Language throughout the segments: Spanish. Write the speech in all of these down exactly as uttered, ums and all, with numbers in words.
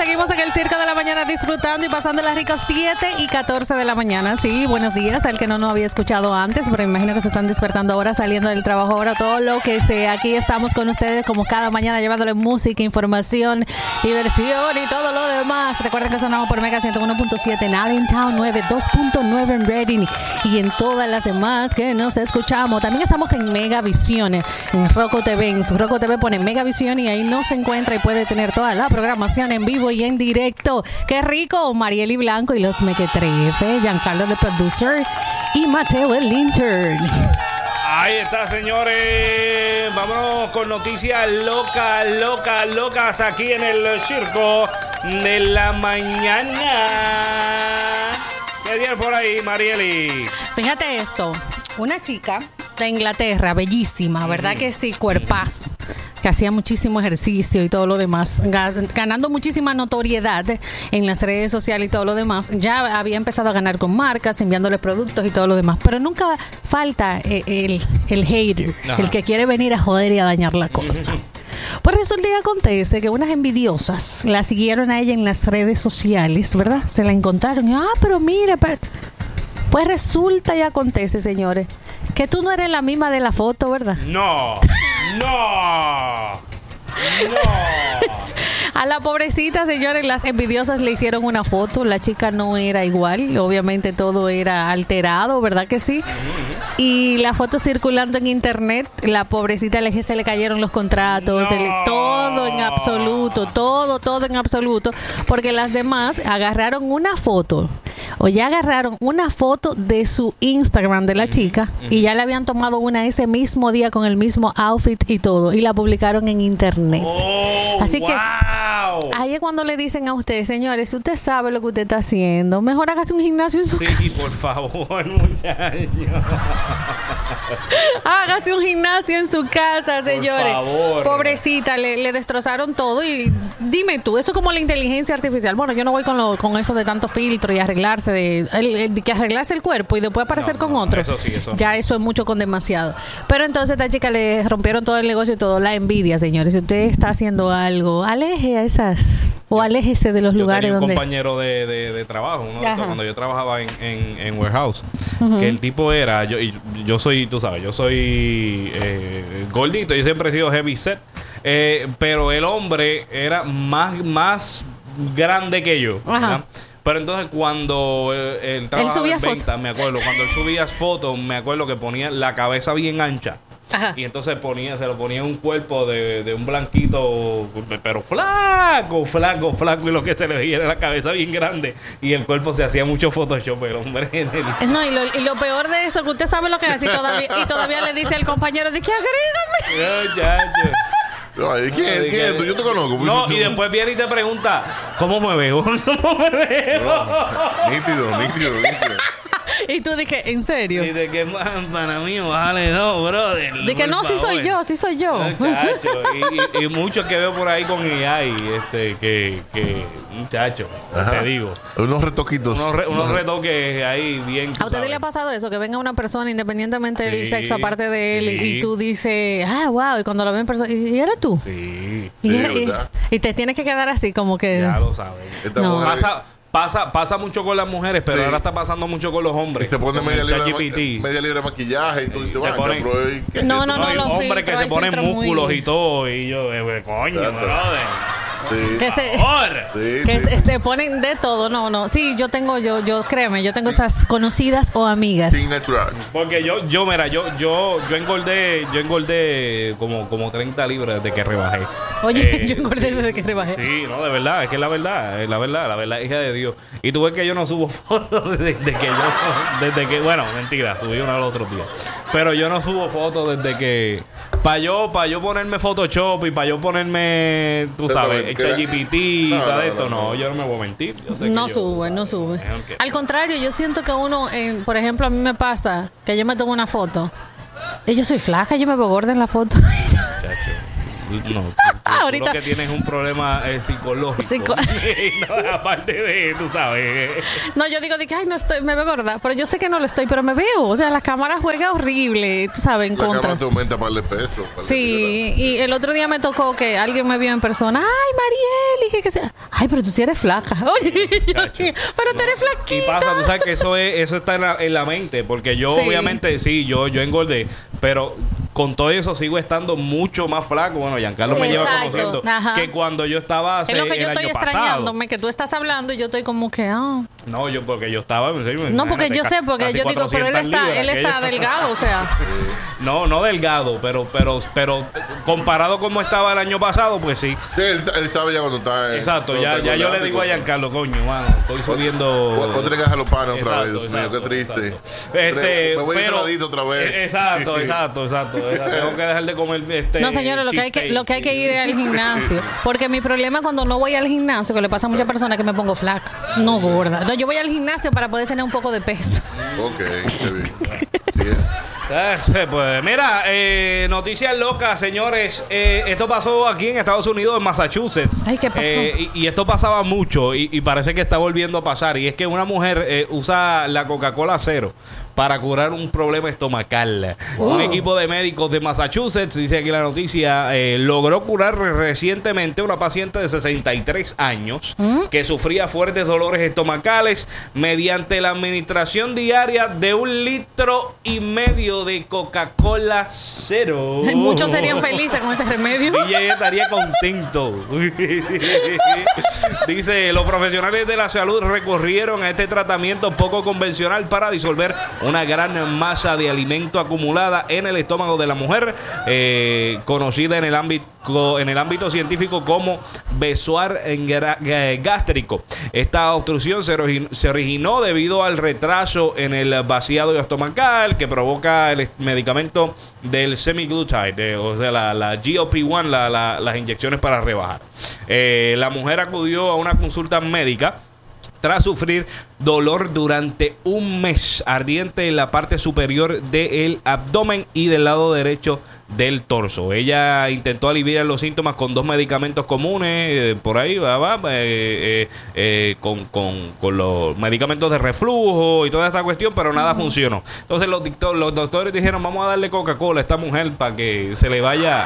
seguimos en el Circo de la Mañana disfrutando y pasando las ricas siete y catorce de la mañana. Sí, buenos días al que no nos había escuchado antes, pero imagino que se están despertando ahora, saliendo del trabajo ahora, todo lo que sea. Aquí estamos con ustedes como cada mañana llevándole música, información, diversión y todo lo demás. Recuerden que sonamos por Mega ciento uno punto siete en Allentown, noventa y dos punto nueve en Reading y en todas las demás que nos escuchamos. También estamos en Megavisión, en Roku T V. En su Roku T V pone Megavisión y ahí nos encuentra y puede tener toda la programación en vivo y en directo. ¡Qué rico! Marieli Blanco y los Mequetrefe, Giancarlo de Producer y Mateo el Intern. Ahí está, señores. Vámonos con noticias locas, locas, locas aquí en el Circo de la Mañana. ¿Qué día por ahí, Marieli? Fíjate esto. Una chica de Inglaterra, bellísima, ¿verdad? Mm. Que sí, cuerpazo, que hacía muchísimo ejercicio y todo lo demás, ganando muchísima notoriedad en las redes sociales y todo lo demás. Ya había empezado a ganar con marcas, enviándoles productos y todo lo demás, pero nunca falta el, el, el hater, Ajá. el que quiere venir a joder y a dañar la cosa. Pues resulta y acontece que unas envidiosas la siguieron a ella en las redes sociales, ¿verdad? Se la encontraron y, ah, pero mire, pero... pues resulta y acontece, señores, que tú no eres la misma de la foto, ¿verdad? No, no, no. A la pobrecita, señores, las envidiosas le hicieron una foto. La chica no era igual. Obviamente todo era alterado, ¿verdad que sí? Y la foto circulando en internet, la pobrecita le, se le cayeron los contratos, no. se le, todo en absoluto, todo, todo en absoluto. Porque las demás agarraron una foto, o ya agarraron una foto de su Instagram de la chica, y ya le habían tomado una ese mismo día con el mismo outfit y todo, y la publicaron en internet. Oh, Así wow. que ahí es cuando le dicen a usted, señores, si usted sabe lo que usted está haciendo, mejor hágase un gimnasio en su sí, casa. Sí, por favor, muchachos. Hágase un gimnasio en su casa, señores. Por favor. Pobrecita, le, le destrozaron todo. Y dime tú, eso como la inteligencia artificial. Bueno, yo no voy con, lo, con eso de tanto filtro y arreglarse, de, el, el, de que arreglarse el cuerpo y después aparecer no, con no, otro. Eso sí, eso. Ya eso es mucho con demasiado. Pero entonces a esta chica le rompieron todo el negocio y todo. La envidia, señores. Si usted está haciendo algo, aleje a esas, o aléjese de los yo lugares tenía un donde... compañero de, de, de trabajo, uno de cuando yo trabajaba en, en, en warehouse, uh-huh. que el tipo era, yo, y yo soy, tú sabes, yo soy eh, gordito, yo siempre he sido heavy set, eh, pero el hombre era más, más grande que yo, ¿verdad? Pero entonces cuando él, él trabajaba en venta, me acuerdo, cuando él subía fotos, me acuerdo que ponía la cabeza bien ancha. Ajá. Y entonces ponía, se lo ponía en un cuerpo de, de un blanquito, pero flaco, flaco, flaco, y lo que se le veía era la cabeza bien grande. Y el cuerpo se hacía mucho Photoshop, el hombre. El... No, y lo, y lo peor de eso, que usted sabe lo que es, y todavía, y todavía le dice al compañero, de que agrégame. No, ya, ya. No, ¿quién es? ¿Quién es? Yo te conozco. No, y después viene y te pregunta, ¿cómo me veo? ¿Cómo me veo? No, nítido, nítido, nítido. Y tú dije, ¿en serio? Y de que para mí, vale, no, brother. De que no, sí soy yo, sí soy yo. Muchacho, y, y, y muchos que veo por ahí con A I, este, que, que muchacho, te digo. Unos retoquitos. Unos, re, unos retoques ahí bien. ¿A usted le ha pasado eso? Que venga una persona independientemente del sí, sexo aparte de él, sí. y tú dices, ah, wow, y cuando lo ven en persona, ¿y eres tú? Sí. Y, sí, y, y te tienes que quedar así como que... Ya lo sabes. No. Pasa... Pasa, pasa mucho con las mujeres, pero sí. ahora está pasando mucho con los hombres. Y se pone media libre, de media libre de maquillaje y tú dices, se ponen, pero, no, no, no, hay no, hombres que se ponen músculos muy... y todo. Y yo, eh, coño, brother. Sí. Que, se, sí, que sí. se, se ponen de todo, no, no. Sí, yo tengo, yo, yo créeme, yo tengo sí. esas conocidas o amigas. Sí, natural. Porque yo, yo, mira, yo, yo, yo engordé, yo engordé como, como treinta libras desde que rebajé. Oye, eh, yo engordé sí, desde que rebajé. Sí, no, de verdad, es que es la verdad, es la verdad, la verdad, hija de Dios. Y tú ves que yo no subo fotos desde, desde que yo, desde que, bueno, mentira, subí una al otro día. Pero yo no subo fotos desde que, para yo, para yo ponerme Photoshop y para yo ponerme, tú sabes, ChatGPT y no, todo no, esto, no, no, yo no me voy a mentir. Yo sé no que sube, yo, no sube. Okay. Al contrario, yo siento que uno, eh, por ejemplo, a mí me pasa que yo me tomo una foto y yo soy flaca, yo me veo gorda en la foto. No, tú, tú, Ahorita. Tú lo que tienes es un problema eh, psicológico. Psico- no, aparte de, tú sabes. No, yo digo de que, ay, no estoy, me veo gorda. Pero yo sé que no lo estoy, pero me veo. O sea, la cámara juega horrible, tú sabes, en La contra. cámara te aumenta para el peso. Para Sí, y el otro día me tocó que alguien me vio en persona. Ay, Mariel, y que, que sea. Ay, pero tú sí eres flaca. Oye, yo, Cacho. pero tú eres flaquita. Y pasa, tú sabes que eso es eso está en la, en la mente, porque yo Sí. obviamente sí, yo yo engordé, pero con todo eso sigo estando mucho más flaco. Bueno, Giancarlo me lleva Exacto. conociendo Ajá. que cuando yo estaba hace Es lo que el yo estoy año extrañándome, pasado. que tú estás hablando y yo estoy como que, ah. No, yo porque yo estaba en serio, No, porque imagínate, yo ca- sé, porque casi yo digo, pero él cuatrocientas está, libras, él está aquello. delgado, o sea. No, no delgado, pero pero pero comparado como estaba el año pasado, pues sí. Sí, él, él sabe ya cuando está. Exacto, cuando ya, está ya yo le engordando digo a y Giancarlo, coño, mano, estoy subiendo. Voy a tener que dejar los panes otra Exacto, vez, Dios mío, qué exacto, triste. exacto. Este, Me voy a ir pero- saladito otra vez. Eh, Exacto, exacto, exacto. exacto. Tengo que dejar de comer este. No, señores, lo que hay que, lo que hay que ir es al gimnasio. Porque mi problema cuando no voy al gimnasio, que le pasa a muchas personas, que me pongo flaca, no gorda. No, yo voy al gimnasio para poder tener un poco de peso. Ok, qué bien. Sí, es. Eh, sí, pues mira, eh, noticias locas, señores. Eh, esto pasó aquí en Estados Unidos, en Massachusetts. Ay, ¿qué pasó? Eh, y, y esto pasaba mucho y, y parece que está volviendo a pasar. Y es que una mujer eh, usa la Coca-Cola cero para curar un problema estomacal. Wow. Un equipo de médicos de Massachusetts, dice aquí la noticia, eh, logró curar recientemente a una paciente de sesenta y tres años que sufría fuertes dolores estomacales mediante la administración diaria de un litro y medio de Coca-Cola cero. Muchos serían felices con ese remedio. Y ella estaría contento. Dice, los profesionales de la salud recurrieron a este tratamiento poco convencional para disolver una gran masa de alimento acumulada en el estómago de la mujer, eh, conocida en el ámbito en el ámbito científico como besoar gástrico. Esta obstrucción se originó, se originó debido al retraso en el vaciado estomacal que provoca el medicamento del semaglutide, de, o sea, la, la G L P uno, la, la, las inyecciones para rebajar. Eh, la mujer acudió a una consulta médica tras sufrir dolor durante un mes ardiente en la parte superior del abdomen y del lado derecho del torso. Ella intentó aliviar los síntomas con dos medicamentos comunes, eh, por ahí va, va eh, eh, eh, con, con, con los medicamentos de reflujo y toda esta cuestión, pero nada funcionó. Entonces los, dicto, los doctores dijeron, vamos a darle Coca-Cola a esta mujer para que se le vaya,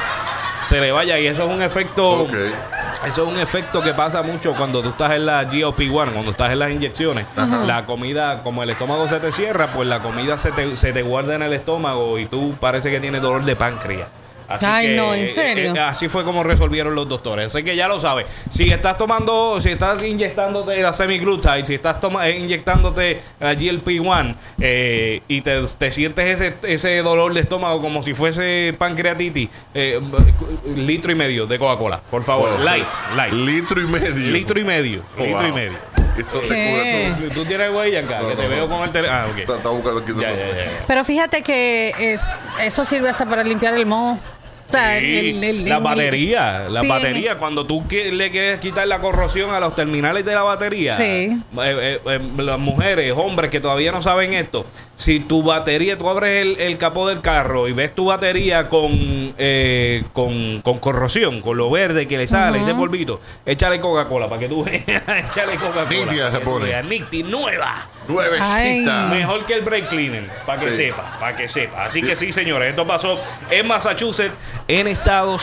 se le vaya, y eso es un efecto... Okay. Eso es un efecto que pasa mucho cuando tú estás en la G L P uno, cuando estás en las inyecciones. Ajá. La comida, como el estómago se te cierra, pues la comida se te, se te guarda en el estómago y tú parece que tienes dolor de páncreas. Así Ay, que, no, ¿en serio? eh, eh, así fue como resolvieron los doctores. Así que ya lo sabes. Si estás tomando, si estás inyectándote la semaglutide, si estás toma, eh, inyectándote la G L P uno eh, y te, te sientes ese, ese dolor de estómago como si fuese pancreatitis, eh, litro y medio de Coca-Cola, por favor. Wow. Light, light. Litro y medio. Litro y medio. Oh, litro y wow. medio. Eso ¿Qué? te cura todo. ¿Tú tienes huella acá? No, que no, te no. veo con el teléfono. Ah, ok. Está, está buscando aquí. Ya, ya, ya, ya. Pero fíjate que es, eso sirve hasta para limpiar el moho. O sea, Sí, el, el- la el- batería, la Sí. batería, cuando tú que- le quieres quitar la corrosión a los terminales de la batería, Sí. eh, eh, eh, las mujeres, hombres que todavía no saben esto, si tu batería, tú abres el, el capó del carro y ves tu batería con, eh, con, con corrosión, con lo verde que le sale, ese polvito, échale Coca-Cola para que tú veas, échale Coca-Cola. Nítida para se que tú pone. veas, nítida, nueva. Nuevecita. Mejor que el brake cleaner, para que Sí. sepa, para que sepa. Así que sí, señores, esto pasó en Massachusetts, en Estados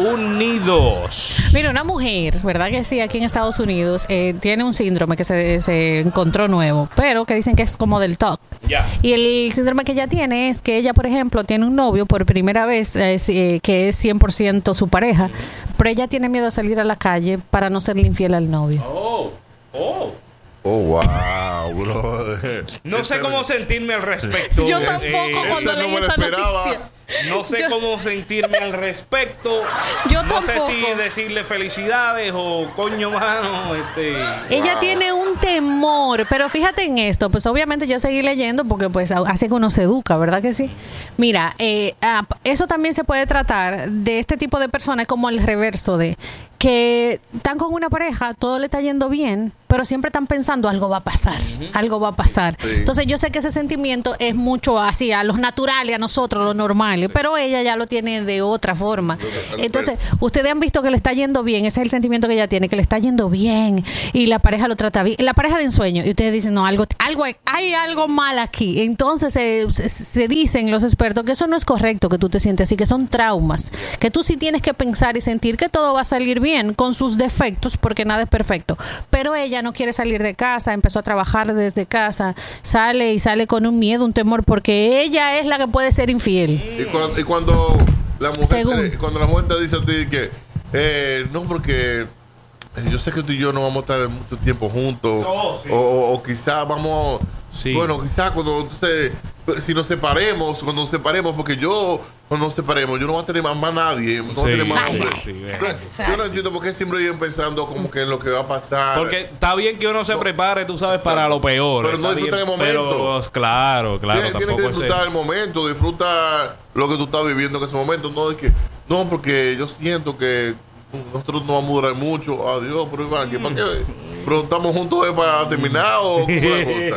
Unidos. Mira, una mujer, ¿verdad que sí? Aquí en Estados Unidos eh, tiene un síndrome que se, se encontró nuevo, pero que dicen que es como del T O C. Ya. Y el síndrome que ella tiene es que ella, por ejemplo, tiene un novio por primera vez, eh, eh, que es cien por ciento su pareja, pero ella tiene miedo a salir a la calle para no serle infiel al novio. Oh, oh. Oh, wow, brother. No Ese- sé cómo sentirme al respecto. Yo Eh, tampoco cuando esa no leí me la esa esperaba. noticia. No sé Yo- cómo sentirme al respecto. Yo no sé tampoco. si decirle felicidades o coño mano. Este. Ella Wow. tiene un temor, pero fíjate en esto, pues obviamente yo seguí leyendo porque pues hace que uno se educa, ¿verdad que sí? Mira, eh, ah, eso también se puede tratar de este tipo de personas como el reverso de que están con una pareja, todo le está yendo bien, pero siempre están pensando algo va a pasar, uh-huh. algo va a pasar. Sí. Entonces yo sé que ese sentimiento es mucho así, a los naturales, a nosotros, los normales, sí. pero ella ya lo tiene de otra forma. Entonces, ustedes han visto que le está yendo bien, ese es el sentimiento que ella tiene, que le está yendo bien y la pareja lo trata bien, la pareja de ensueño, y ustedes dicen, no, algo, algo hay algo mal aquí. Entonces se, se, se dicen los expertos que eso no es correcto, que tú te sientes así, que son traumas, que tú sí tienes que pensar y sentir que todo va a salir bien con sus defectos, porque nada es perfecto, pero ella no quiere salir de casa, empezó a trabajar desde casa, sale y sale con un miedo, un temor, porque ella es la que puede ser infiel. Y cuando, y cuando la mujer te, cuando la mujer te dice a ti que eh, no, porque yo sé que tú y yo no vamos a estar mucho tiempo juntos, oh, sí. o, o, o quizás vamos, sí. bueno, quizás cuando entonces, si nos separemos, cuando nos separemos, porque yo cuando nos separemos, yo no voy a tener más, más nadie. No voy a tener más hombre. Sí, sí, sí. Yo no entiendo por qué siempre viven pensando como que en lo que va a pasar. Porque está bien que uno se prepare, tú sabes, para lo peor. Pero no disfrutan el momento. Pero, claro, claro. Tienes, tienes que disfrutar es... el momento, disfrutar lo que tú estás viviendo en ese momento. No es que, no, porque yo siento que nosotros no vamos a durar mucho. Adiós, pero Iván, ¿qué para qué? ¿Pero estamos juntos para terminar o cómo la cosa?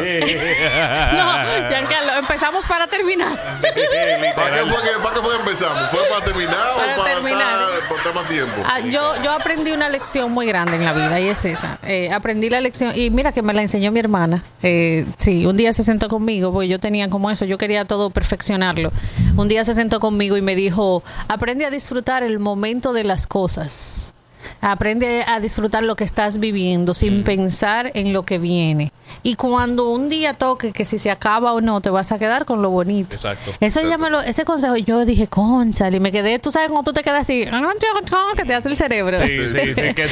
No, Giancarlo, empezamos para terminar. ¿Para qué fue que, para qué fue que empezamos? ¿Fue para terminar para o para terminar. Estar, para estar más tiempo? Ah, yo, yo aprendí una lección muy grande en la vida y es esa. Eh, aprendí la lección y mira que me la enseñó mi hermana. Eh, sí, un día se sentó conmigo porque yo tenía como eso, yo quería todo perfeccionarlo. Un día se sentó conmigo y me dijo, aprende a disfrutar el momento de las cosas. Aprende a disfrutar lo que estás viviendo sin mm. pensar en lo que viene. Y cuando un día toque que si se acaba o no, te vas a quedar con lo bonito. Exacto. Eso ya me lo, ese consejo yo dije, cónchale, y me quedé, tú sabes cuando tú te quedas así, que te hace el cerebro. Sí, sí, sí. Que...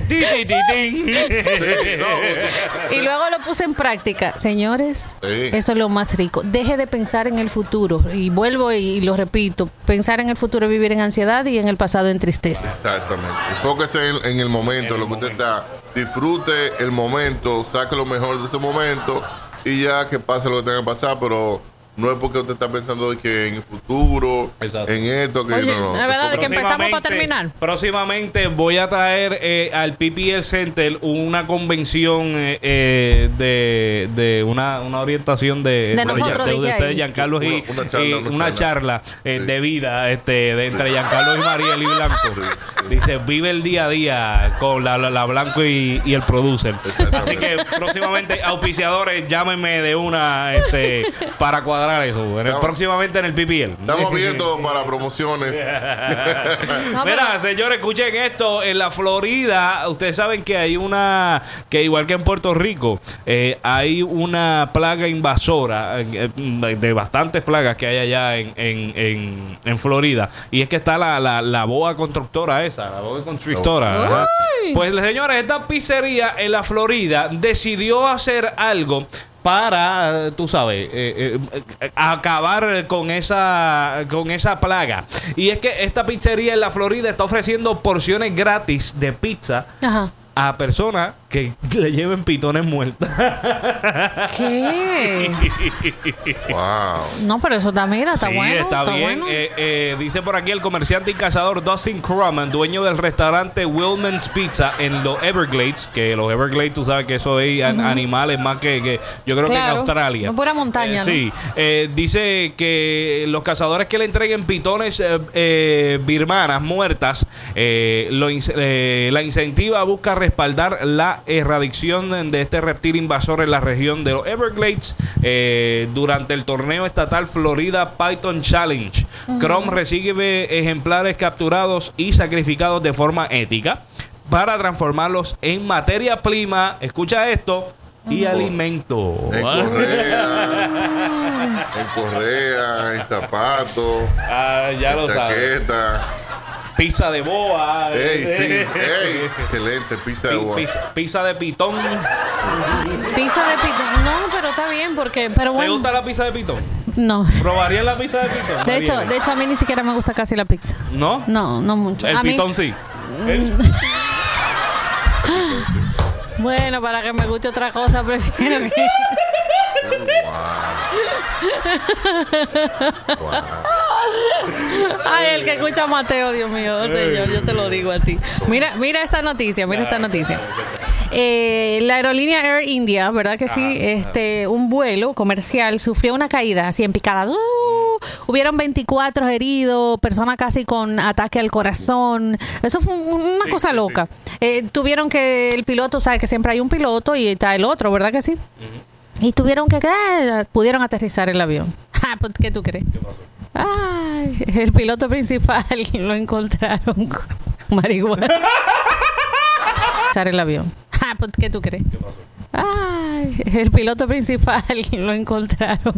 y luego lo puse en práctica. Señores, sí. eso es lo más rico. Deje de pensar en el futuro. Y vuelvo y lo repito, pensar en el futuro es vivir en ansiedad y en el pasado en tristeza. Exactamente. Enfóquese en, en el momento, en lo que usted está. Disfrute el momento, saque lo mejor de ese momento y ya que pase lo que tenga que pasar, pero no es porque usted está pensando de que en el futuro, exacto. en esto, que Oye, no, no. Es verdad de que empezamos para terminar. Próximamente voy a traer eh, al P P L Center una convención eh, de, de una, una orientación de, de, de nosotros, de, de, de ustedes, Giancarlo una, y una charla, y una una charla eh, sí. de vida este, de entre Giancarlo y Mariel y Blanco. Sí. Dice, vive el día a día con la, la, la Blanco y, y el producer. Así que próximamente, auspiciadores, llámenme de una este, para cuadrar eso, en el, estamos, próximamente en el P P L. Estamos abiertos para promociones. no, Mira, pero... señores, escuchen esto. En la Florida, ustedes saben que hay una, que igual que en Puerto Rico, eh, hay una plaga invasora, eh, de bastantes plagas que hay allá en, en, en, en Florida. Y es que está la, la, la boa constructora esa, la boa constructora. Pues, señores, esta pizzería en la Florida decidió hacer algo para, tú sabes, eh, eh, acabar con esa con esa plaga. Y es que esta pizzería en la Florida está ofreciendo porciones gratis de pizza Ajá. a personas que le lleven pitones muertas. ¿Qué? Wow. No, pero eso está, mira, está sí, bueno. está, está bien. Bueno. Eh, eh, dice por aquí el comerciante y cazador Dustin Cruman, dueño del restaurante Willman's Pizza en los Everglades, que los Everglades, tú sabes que eso es uh-huh. animales más que, que yo creo claro, que en Australia. No pura montaña, eh, Sí. ¿no? Eh, dice que los cazadores que le entreguen pitones eh, eh, birmanas muertas, eh, lo in- eh, la incentiva busca respaldar la erradicación de este reptil invasor en la región de los Everglades eh, durante el torneo estatal Florida Python Challenge. Uh-huh. Chrome recibe ejemplares capturados y sacrificados de forma ética para transformarlos en materia prima, escucha esto, y uh-huh. alimento. En correa, en correa, en zapatos, ah, ya en lo chaqueta. Sabes. Pizza de boa. Ey, sí, ey, excelente, pizza de boa. Pizza, pizza de pitón. Pizza de pitón. No, pero está bien porque, pero bueno. ¿Te gusta la pizza de pitón? No. ¿Probarías la pizza de pitón? De hecho, de hecho a mí ni siquiera me gusta casi la pizza. ¿No? No, no mucho. El a pitón mí... sí. Bueno, para que me guste otra cosa prefiero que... Wow. Wow. Ay, el que escucha a Mateo, Dios mío, señor, yo te lo digo a ti. Mira, mira esta noticia, mira esta noticia. Eh, la aerolínea Air India, ¿verdad que sí? Este, un vuelo comercial sufrió una caída así en picada. Uh, hubieron veinticuatro heridos, personas casi con ataque al corazón. Eso fue una sí, cosa sí, loca. Sí. Eh, tuvieron que, el piloto, sabe que siempre hay un piloto y está el otro, ¿verdad que sí? Uh-huh. Y tuvieron que, eh, pudieron aterrizar el avión. ¿Qué tú crees? ¿Qué pasó? Ay, el piloto principal lo encontraron con marihuana. El avión. ¿Qué tú crees? ¿Qué pasó? Ay, el piloto principal lo encontraron